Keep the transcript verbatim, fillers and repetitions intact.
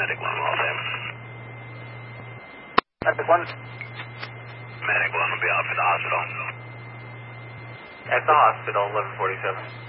Medic one, all them. Medic one. Medic one will be out for the hospital. At the hospital, eleven forty-seven.